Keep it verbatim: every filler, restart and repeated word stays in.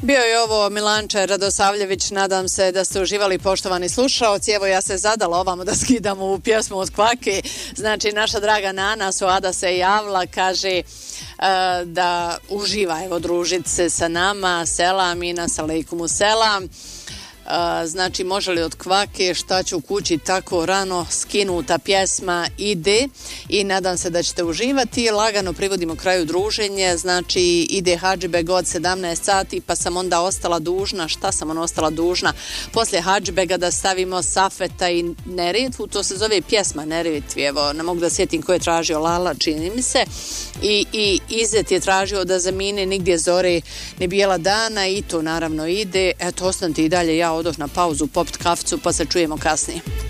Bio je ovo Milanče Radosavljević, nadam se da ste uživali, poštovani slušaoci. Evo, ja se zadala ovamo da skidam ovu pjesmu od Kvake. Znači, naša draga Nana Suada se javila, kaže uh, da uživa, evo, družiti se sa nama. Selam, Inas, alejkumu selam. Uh, znači, može li od Kvake šta ću kući tako rano, skinuta pjesma ide i nadam se da ćete uživati. Lagano privodimo kraju druženje, znači ide Hadžibeg od sedamnaest sati, pa sam onda ostala dužna, šta sam on ostala dužna poslije Hadžibega da stavimo Safeta i Neretvu, to se zove pjesma Neretvi, evo ne mogu da sjetim ko je tražio, Lala čini mi se, i, i Izet je tražio da zamine Nigdje zore ni bijela dana i to naravno ide. Eto, ostanite i dalje, ja odoh na pauzu popit kaficu pa se čujemo kasnije.